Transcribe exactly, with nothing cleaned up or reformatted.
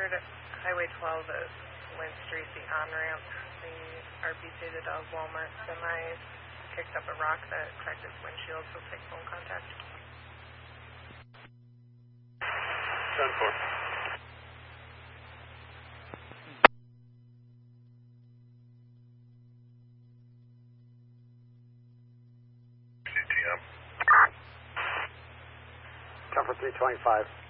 entered Highway twelve at Lynch Street, the on-ramp. The R P stated a Walmart semi kicked up a rock that cracked its windshield, so take phone contact. ten four. ten for three twenty-five.